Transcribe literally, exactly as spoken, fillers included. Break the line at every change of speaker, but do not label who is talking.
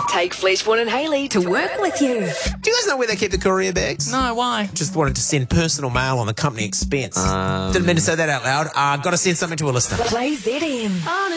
Take Fleshborn and Hayley to work with you.
Do you guys know where they keep the courier bags?
No, why?
Just wanted to send personal mail on the company expense.
Um,
Didn't mean to say that out loud. Uh, got to send something to a listener.
Play Z M.